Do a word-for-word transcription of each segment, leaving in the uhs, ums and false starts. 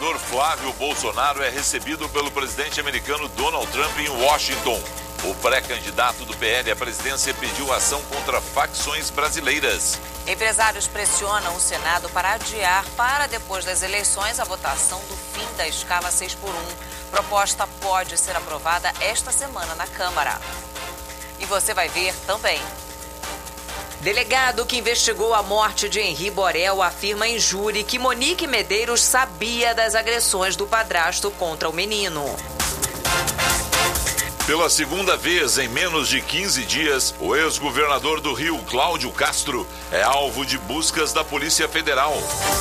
senador Flávio Bolsonaro é recebido pelo presidente americano Donald Trump em Washington. O pré-candidato do P L à presidência pediu ação contra facções brasileiras. Empresários pressionam o Senado para adiar para depois das eleições a votação do fim da escala seis por um. Proposta pode ser aprovada esta semana na Câmara. E você vai ver também. Delegado que investigou a morte de Henri Borel afirma em júri que Monique Medeiros sabia das agressões do padrasto contra o menino. Pela segunda vez em menos de quinze dias, o ex-governador do Rio, Cláudio Castro, é alvo de buscas da Polícia Federal.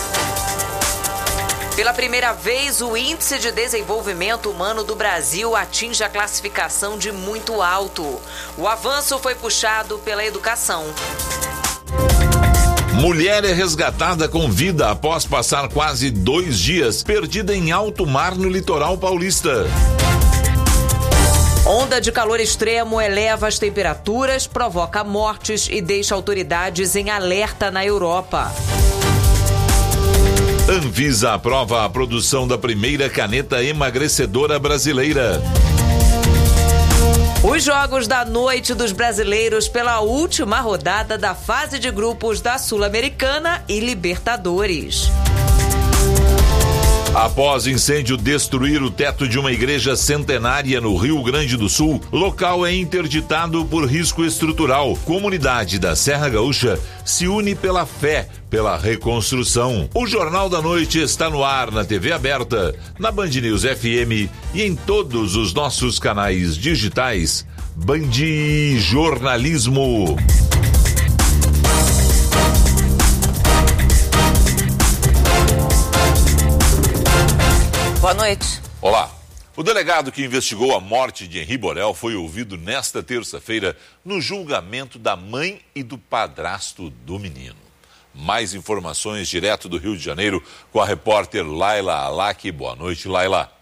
Pela primeira vez, o Índice de Desenvolvimento Humano do Brasil atinge a classificação de muito alto. O avanço foi puxado pela educação. Mulher é resgatada com vida após passar quase dois dias perdida em alto mar no litoral paulista. Onda de calor extremo eleva as temperaturas, provoca mortes e deixa autoridades em alerta na Europa. Anvisa aprova a produção da primeira caneta emagrecedora brasileira. Os jogos da noite dos brasileiros pela última rodada da fase de grupos da Sul-Americana e Libertadores. Após incêndio destruir o teto de uma igreja centenária no Rio Grande do Sul, local é interditado por risco estrutural. Comunidade da Serra Gaúcha se une pela fé, pela reconstrução. O Jornal da Noite está no ar na T V aberta, na Band News F M e em todos os nossos canais digitais. Band Jornalismo. Boa noite. Olá. O delegado que investigou a morte de Henri Borel foi ouvido nesta terça-feira no julgamento da mãe e do padrasto do menino. Mais informações direto do Rio de Janeiro com a repórter Laila Alac. Boa noite, Laila.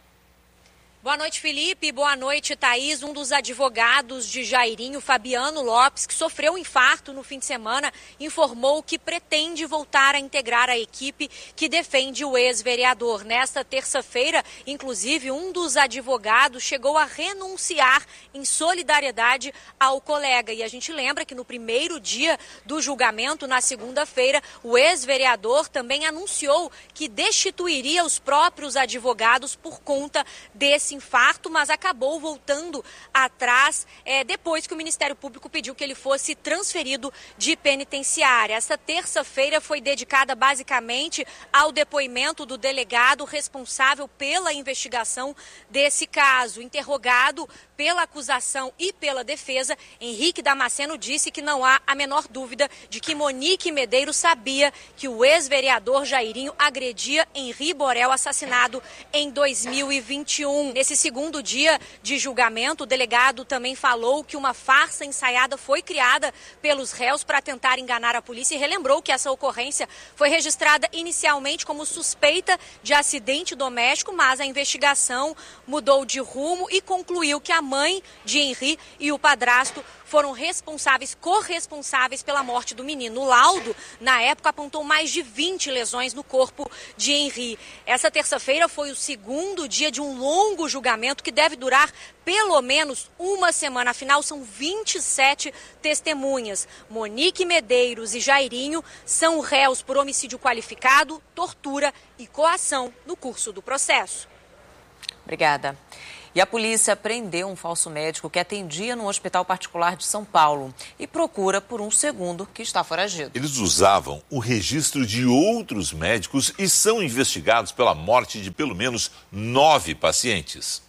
Boa noite, Felipe. Boa noite, Thaís. Um dos advogados de Jairinho, Fabiano Lopes, que sofreu um infarto no fim de semana, informou que pretende voltar a integrar a equipe que defende o ex-vereador. Nesta terça-feira, inclusive, um dos advogados chegou a renunciar em solidariedade ao colega. E a gente lembra que no primeiro dia do julgamento, na segunda-feira, o ex-vereador também anunciou que destituiria os próprios advogados por conta desse infarto, mas acabou voltando atrás é, depois que o Ministério Público pediu que ele fosse transferido de penitenciária. Esta terça-feira foi dedicada basicamente ao depoimento do delegado responsável pela investigação desse caso. Interrogado pela acusação e pela defesa, Henrique Damasceno disse que não há a menor dúvida de que Monique Medeiros sabia que o ex-vereador Jairinho agredia Henri Borel, assassinado em dois mil e vinte e um. Nesse segundo dia de julgamento, o delegado também falou que uma farsa ensaiada foi criada pelos réus para tentar enganar a polícia e relembrou que essa ocorrência foi registrada inicialmente como suspeita de acidente doméstico, mas a investigação mudou de rumo e concluiu que a mãe de Henri e o padrasto foram responsáveis, corresponsáveis pela morte do menino. O laudo, na época, apontou mais de vinte lesões no corpo de Henri. Essa terça-feira foi o segundo dia de um longo julgamento que deve durar pelo menos uma semana. Afinal, são vinte e sete testemunhas. Monique Medeiros e Jairinho são réus por homicídio qualificado, tortura e coação no curso do processo. Obrigada. E a polícia prendeu um falso médico que atendia num hospital particular de São Paulo e procura por um segundo que está foragido. Eles usavam o registro de outros médicos e são investigados pela morte de pelo menos nove pacientes.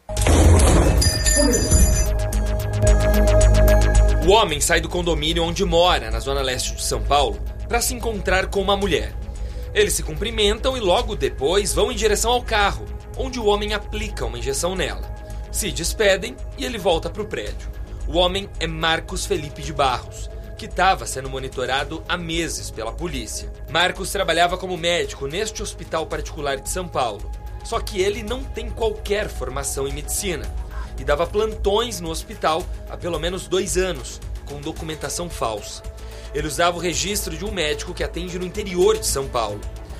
O homem sai do condomínio onde mora, na zona leste de São Paulo, para se encontrar com uma mulher. Eles se cumprimentam e logo depois vão em direção ao carro, onde o homem aplica uma injeção nela. Se despedem e ele volta para o prédio. O homem é Marcos Felipe de Barros, que estava sendo monitorado há meses pela polícia. Marcos trabalhava como médico neste hospital particular de São Paulo, só que ele não tem qualquer formação em medicina e dava plantões no hospital há pelo menos dois anos, com documentação falsa. Ele usava o registro de um médico que atende no interior de São Paulo.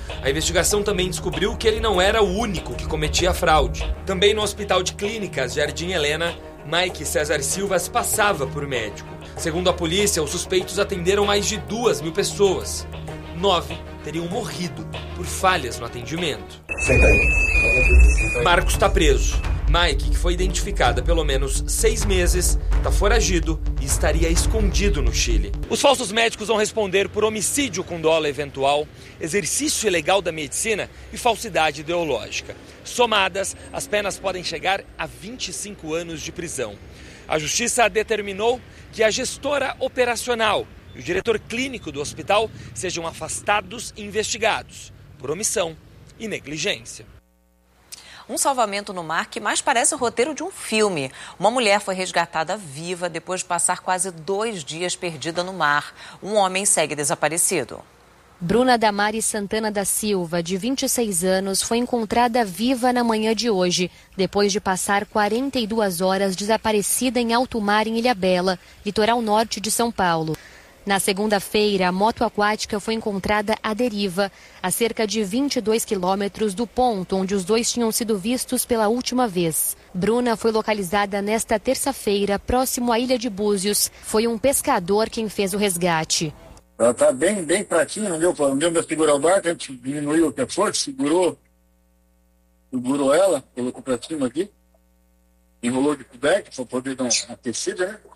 A investigação também descobriu que ele não era o único que cometia a fraude. Também no Hospital de Clínicas Jardim Helena, Mike César Silva passava por médico. Segundo a polícia, os suspeitos atenderam mais de duas mil pessoas. Nove teriam morrido por falhas no atendimento. Marcos está preso. Mike, que foi identificado há pelo menos seis meses, está foragido e estaria escondido no Chile. Os falsos médicos vão responder por homicídio com dolo eventual, exercício ilegal da medicina e falsidade ideológica. Somadas, as penas podem chegar a vinte e cinco anos de prisão. A justiça determinou que a gestora operacional e o diretor clínico do hospital sejam afastados e investigados por omissão e negligência. Um salvamento no mar que mais parece o roteiro de um filme. Uma mulher foi resgatada viva depois de passar quase dois dias perdida no mar. Um homem segue desaparecido. Bruna Damares Santana da Silva, de vinte e seis anos, foi encontrada viva na manhã de hoje, depois de passar quarenta e duas horas desaparecida em alto mar em Ilhabela, litoral norte de São Paulo. Na segunda-feira, a moto aquática foi encontrada à deriva, a cerca de vinte e dois quilômetros do ponto onde os dois tinham sido vistos pela última vez. Bruna foi localizada nesta terça-feira, próximo à Ilha de Búzios. Foi um pescador quem fez o resgate. Ela está bem, bem pratinha, não deu, não deu para segurar o barco, a gente diminuiu a força, segurou, segurou ela, colocou para cima aqui, enrolou de coberto para poder dar uma aquecida, né?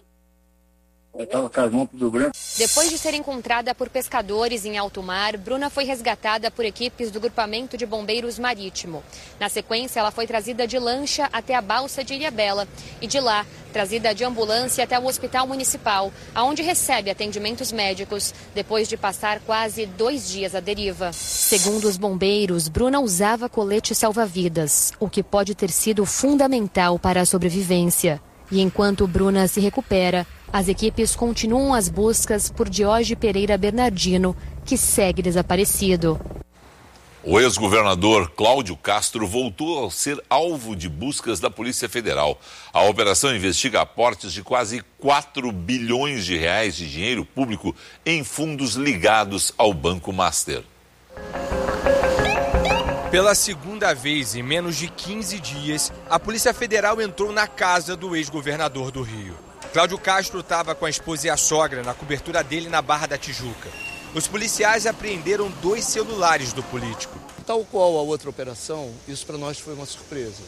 Depois de ser encontrada por pescadores em alto mar, Bruna foi resgatada por equipes do Grupamento de Bombeiros Marítimo. Na sequência, ela foi trazida de lancha até a balsa de Ilhabela e de lá, trazida de ambulância até o Hospital Municipal, onde recebe atendimentos médicos, depois de passar quase dois dias à deriva. Segundo os bombeiros, Bruna usava colete salva-vidas, o que pode ter sido fundamental para a sobrevivência. E enquanto Bruna se recupera, as equipes continuam as buscas por Diógenes Pereira Bernardino, que segue desaparecido. O ex-governador Cláudio Castro voltou a ser alvo de buscas da Polícia Federal. A operação investiga aportes de quase quatro bilhões de reais de dinheiro público em fundos ligados ao Banco Master. Pela segunda vez em menos de quinze dias, a Polícia Federal entrou na casa do ex-governador do Rio. Cláudio Castro estava com a esposa e a sogra na cobertura dele na Barra da Tijuca. Os policiais apreenderam dois celulares do político. Tal qual a outra operação, isso para nós foi uma surpresa,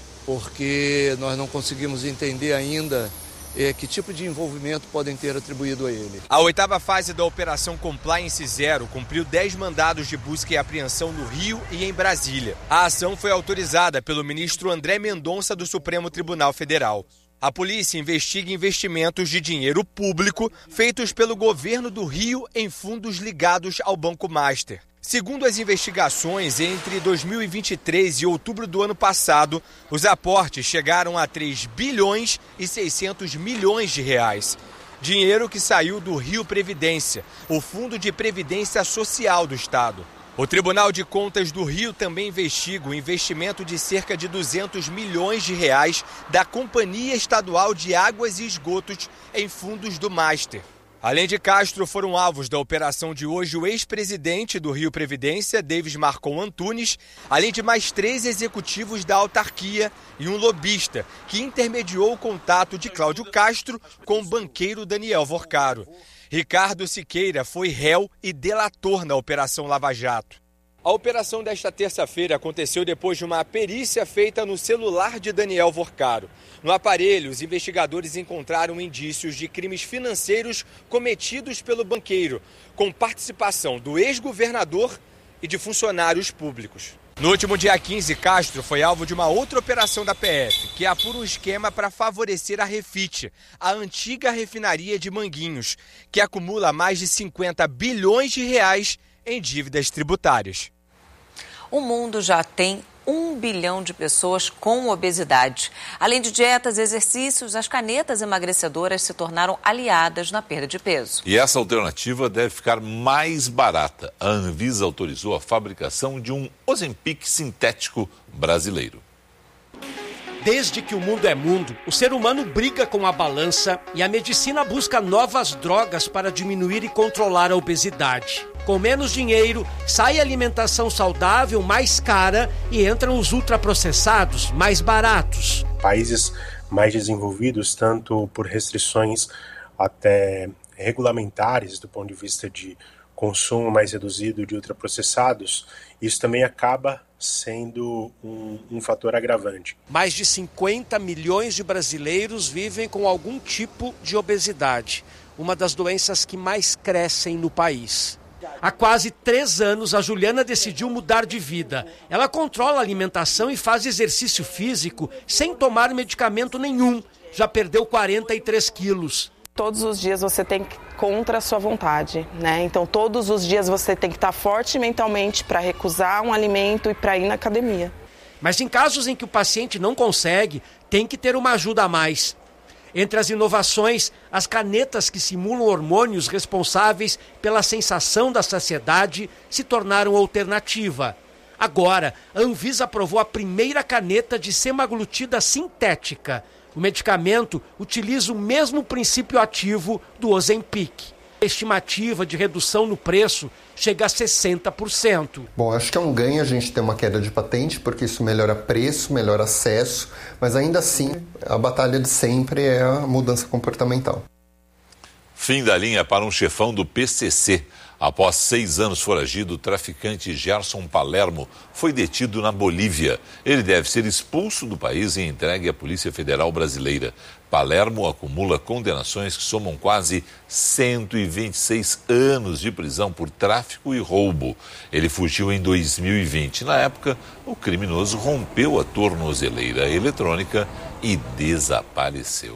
porque nós não conseguimos entender ainda É, que tipo de envolvimento podem ter atribuído a ele. A oitava fase da Operação Compliance Zero cumpriu dez mandados de busca e apreensão no Rio e em Brasília. A ação foi autorizada pelo ministro André Mendonça do Supremo Tribunal Federal. A polícia investiga investimentos de dinheiro público feitos pelo governo do Rio em fundos ligados ao Banco Master. Segundo as investigações, entre dois mil e vinte e três e outubro do ano passado, os aportes chegaram a três bilhões e seiscentos milhões de reais. Dinheiro que saiu do Rio Previdência, o Fundo de Previdência Social do Estado. O Tribunal de Contas do Rio também investiga o investimento de cerca de duzentos milhões de reais da Companhia Estadual de Águas e Esgotos em fundos do Master. Além de Castro, foram alvos da operação de hoje o ex-presidente do Rio Previdência, Davis Marcon Antunes, além de mais três executivos da autarquia e um lobista, que intermediou o contato de Cláudio Castro com o banqueiro Daniel Vorcaro. Ricardo Siqueira foi réu e delator na Operação Lava Jato. A operação desta terça-feira aconteceu depois de uma perícia feita no celular de Daniel Vorcaro. No aparelho, os investigadores encontraram indícios de crimes financeiros cometidos pelo banqueiro, com participação do ex-governador e de funcionários públicos. No último dia quinze, Castro foi alvo de uma outra operação da P F, que apura um esquema para favorecer a Refit, a antiga refinaria de Manguinhos, que acumula mais de cinquenta bilhões de reais em dívidas tributárias. O mundo já tem um bilhão de pessoas com obesidade. Além de dietas e exercícios, as canetas emagrecedoras se tornaram aliadas na perda de peso. E essa alternativa deve ficar mais barata. A Anvisa autorizou a fabricação de um Ozempic sintético brasileiro. Desde que o mundo é mundo, o ser humano briga com a balança e a medicina busca novas drogas para diminuir e controlar a obesidade. Com menos dinheiro, sai a alimentação saudável mais cara e entram os ultraprocessados mais baratos. Países mais desenvolvidos, tanto por restrições até regulamentares do ponto de vista de consumo mais reduzido de ultraprocessados, isso também acaba sendo um, um fator agravante. Mais de cinquenta milhões de brasileiros vivem com algum tipo de obesidade, uma das doenças que mais crescem no país. Há quase três anos, a Juliana decidiu mudar de vida. Ela controla a alimentação e faz exercício físico sem tomar medicamento nenhum. Já perdeu quarenta e três quilos. Todos os dias você tem que contra a sua vontade, né? Então todos os dias você tem que estar forte mentalmente para recusar um alimento e para ir na academia. Mas em casos em que o paciente não consegue, tem que ter uma ajuda a mais. Entre as inovações, as canetas que simulam hormônios responsáveis pela sensação da saciedade se tornaram alternativa. Agora, a Anvisa aprovou a primeira caneta de semaglutida sintética. O medicamento utiliza o mesmo princípio ativo do Ozempic. A estimativa de redução no preço chega a sessenta por cento. Bom, acho que é um ganho a gente ter uma queda de patente, porque isso melhora preço, melhora acesso, mas ainda assim a batalha de sempre é a mudança comportamental. Fim da linha para um chefão do P C C. Após seis anos foragido, o traficante Gerson Palermo foi detido na Bolívia. Ele deve ser expulso do país e entregue à Polícia Federal Brasileira. Palermo acumula condenações que somam quase cento e vinte e seis anos de prisão por tráfico e roubo. Ele fugiu em dois mil e vinte. Na época, o criminoso rompeu a tornozeleira eletrônica e desapareceu.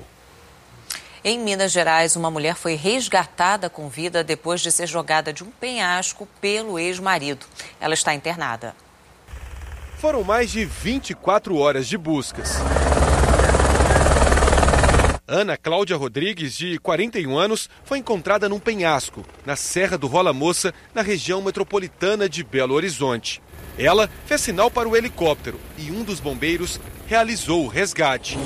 Em Minas Gerais, uma mulher foi resgatada com vida depois de ser jogada de um penhasco pelo ex-marido. Ela está internada. Foram mais de vinte e quatro horas de buscas. Ana Cláudia Rodrigues, de quarenta e um anos, foi encontrada num penhasco, na Serra do Rola Moça, na região metropolitana de Belo Horizonte. Ela fez sinal para o helicóptero e um dos bombeiros realizou o resgate.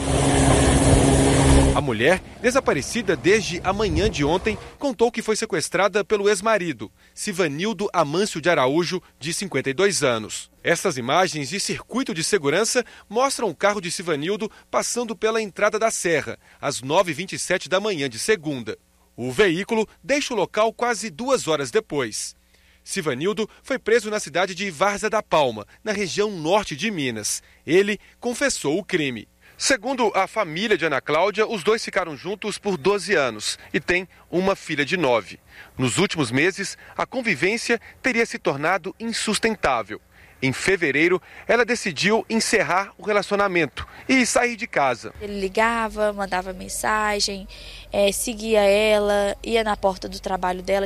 A mulher, desaparecida desde a manhã de ontem, contou que foi sequestrada pelo ex-marido, Sivanildo Amâncio de Araújo, de cinquenta e dois anos. Essas imagens de circuito de segurança mostram o carro de Sivanildo passando pela entrada da serra, às nove e vinte e sete da manhã de segunda. O veículo deixa o local quase duas horas depois. Sivanildo foi preso na cidade de Várzea da Palma, na região norte de Minas. Ele confessou o crime. Segundo a família de Ana Cláudia, os dois ficaram juntos por doze anos e têm uma filha de nove. Nos últimos meses, a convivência teria se tornado insustentável. Em fevereiro, ela decidiu encerrar o relacionamento e sair de casa. Ele ligava, mandava mensagem, é, seguia ela, ia na porta do trabalho dela.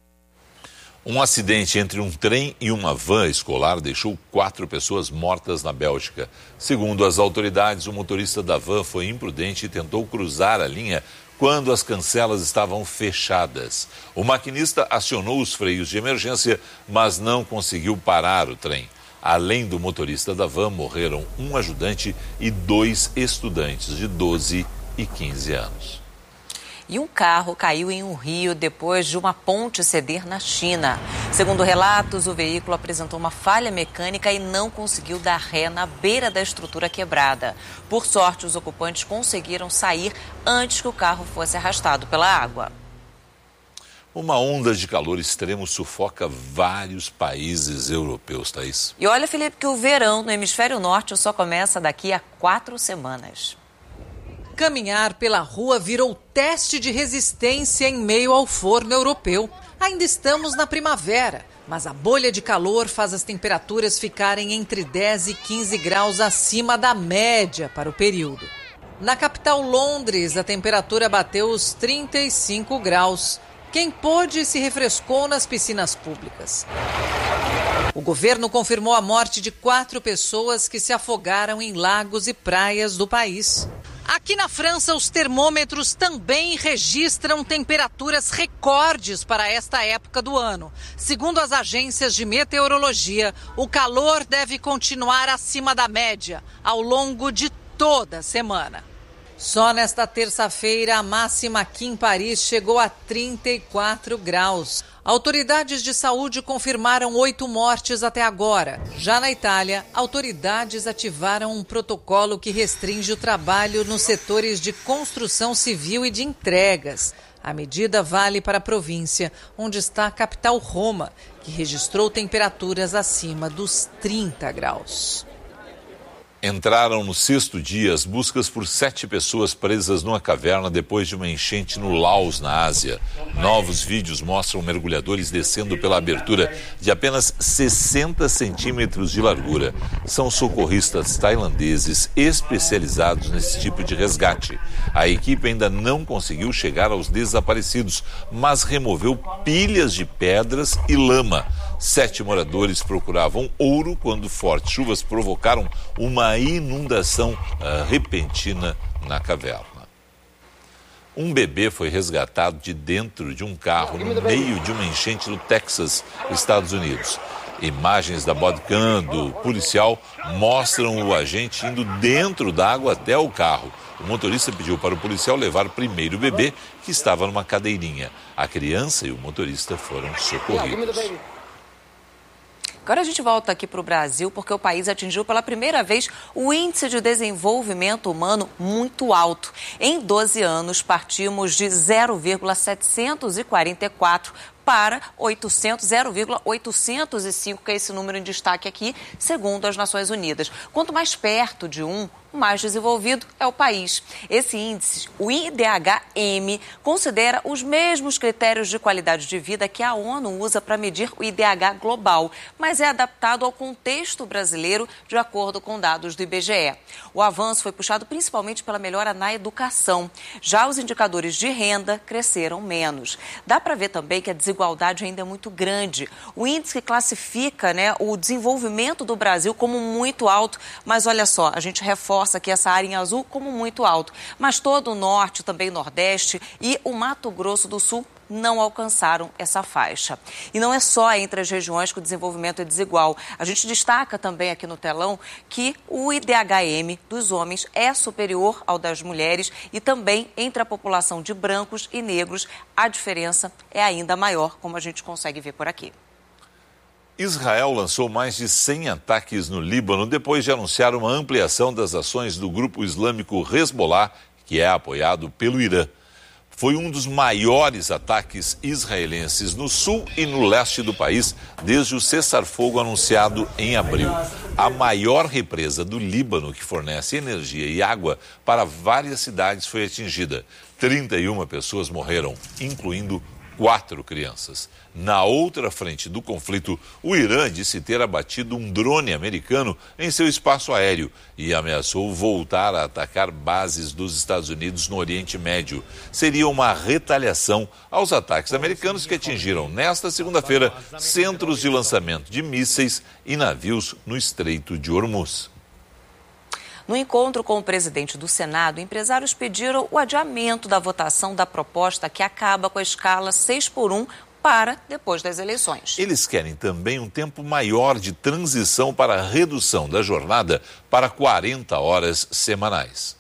Um acidente entre um trem e uma van escolar deixou quatro pessoas mortas na Bélgica. Segundo as autoridades, o motorista da van foi imprudente e tentou cruzar a linha quando as cancelas estavam fechadas. O maquinista acionou os freios de emergência, mas não conseguiu parar o trem. Além do motorista da van, morreram um ajudante e dois estudantes de doze e quinze anos. E um carro caiu em um rio depois de uma ponte ceder na China. Segundo relatos, o veículo apresentou uma falha mecânica e não conseguiu dar ré na beira da estrutura quebrada. Por sorte, os ocupantes conseguiram sair antes que o carro fosse arrastado pela água. Uma onda de calor extremo sufoca vários países europeus, Thaís. E olha, Felipe, que o verão no hemisfério norte só começa daqui a quatro semanas. Caminhar pela rua virou teste de resistência em meio ao forno europeu. Ainda estamos na primavera, mas a bolha de calor faz as temperaturas ficarem entre dez e quinze graus acima da média para o período. Na capital Londres, a temperatura bateu os trinta e cinco graus. Quem pôde se refrescou nas piscinas públicas. O governo confirmou a morte de quatro pessoas que se afogaram em lagos e praias do país. Aqui na França, os termômetros também registram temperaturas recordes para esta época do ano. Segundo as agências de meteorologia, o calor deve continuar acima da média ao longo de toda a semana. Só nesta terça-feira, a máxima aqui em Paris chegou a trinta e quatro graus. Autoridades de saúde confirmaram oito mortes até agora. Já na Itália, autoridades ativaram um protocolo que restringe o trabalho nos setores de construção civil e de entregas. A medida vale para a província, onde está a capital Roma, que registrou temperaturas acima dos trinta graus. Entraram no sexto dia as buscas por sete pessoas presas numa caverna depois de uma enchente no Laos, na Ásia. Novos vídeos mostram mergulhadores descendo pela abertura de apenas sessenta centímetros de largura. São socorristas tailandeses especializados nesse tipo de resgate. A equipe ainda não conseguiu chegar aos desaparecidos, mas removeu pilhas de pedras e lama. Sete moradores procuravam ouro quando fortes chuvas provocaram uma inundação uh, repentina na caverna. Um bebê foi resgatado de dentro de um carro no meio de uma enchente no Texas, Estados Unidos. Imagens da bodycam do policial mostram o agente indo dentro da água até o carro. O motorista pediu para o policial levar primeiro o bebê, que estava numa cadeirinha. A criança e o motorista foram socorridos. Agora a gente volta aqui para o Brasil, porque o país atingiu pela primeira vez o índice de desenvolvimento humano muito alto. Em doze anos, partimos de zero vírgula setecentos e quarenta e quatro para oitocentos, zero vírgula oitocentos e cinco, que é esse número em destaque aqui, segundo as Nações Unidas. Quanto mais perto de um, mais desenvolvido é o país. Esse índice, o I D H M, considera os mesmos critérios de qualidade de vida que a ONU usa para medir o I D H global, mas é adaptado ao contexto brasileiro, de acordo com dados do I B G E. O avanço foi puxado principalmente pela melhora na educação. Já os indicadores de renda cresceram menos. Dá para ver também que a desigualdade ainda é muito grande. O índice que classifica, né, o desenvolvimento do Brasil como muito alto, mas olha só, a gente reforça aqui essa área em azul como muito alto. Mas todo o norte, também nordeste e o Mato Grosso do Sul não alcançaram essa faixa. E não é só entre as regiões que o desenvolvimento é desigual. A gente destaca também aqui no telão que o I D H M dos homens é superior ao das mulheres e também entre a população de brancos e negros a diferença é ainda maior, como a gente consegue ver por aqui. Israel lançou mais de cem ataques no Líbano depois de anunciar uma ampliação das ações do grupo islâmico Hezbollah, que é apoiado pelo Irã. Foi um dos maiores ataques israelenses no sul e no leste do país desde o cessar-fogo anunciado em abril. A maior represa do Líbano, que fornece energia e água para várias cidades, foi atingida. trinta e uma pessoas morreram, incluindo quatro crianças. Na outra frente do conflito, o Irã disse ter abatido um drone americano em seu espaço aéreo e ameaçou voltar a atacar bases dos Estados Unidos no Oriente Médio. Seria uma retaliação aos ataques americanos que atingiram nesta segunda-feira centros de lançamento de mísseis e navios no Estreito de Hormuz. No encontro com o presidente do Senado, empresários pediram o adiamento da votação da proposta que acaba com a escala seis por um para depois das eleições. Eles querem também um tempo maior de transição para a redução da jornada para quarenta horas semanais.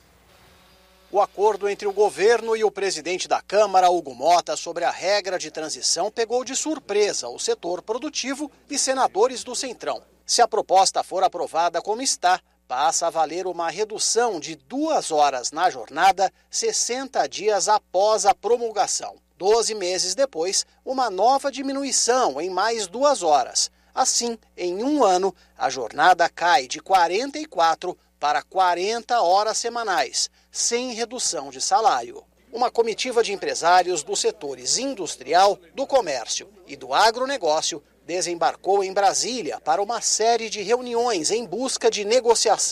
O acordo entre o governo e o presidente da Câmara, Hugo Mota, sobre a regra de transição pegou de surpresa o setor produtivo e senadores do Centrão. Se a proposta for aprovada como está, passa a valer uma redução de duas horas na jornada, sessenta dias após a promulgação. Doze meses depois, uma nova diminuição em mais duas horas. Assim, em um ano, a jornada cai de quarenta e quatro para quarenta horas semanais, sem redução de salário. Uma comitiva de empresários dos setores industrial, do comércio e do agronegócio desembarcou em Brasília para uma série de reuniões em busca de negociação.